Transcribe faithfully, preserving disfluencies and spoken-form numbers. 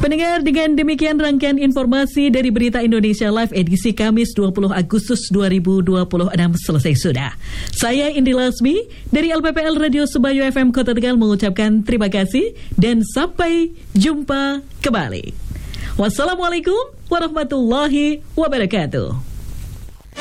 Pendengar, dengan demikian rangkaian informasi dari Berita Indonesia Live edisi Kamis dua puluh Agustus dua ribu dua puluh enam selesai sudah. Saya Indi Lasmi dari L P P L Radio Sebayu F M Kota Tegal mengucapkan terima kasih dan sampai jumpa kembali. Wassalamualaikum warahmatullahi wabarakatuh.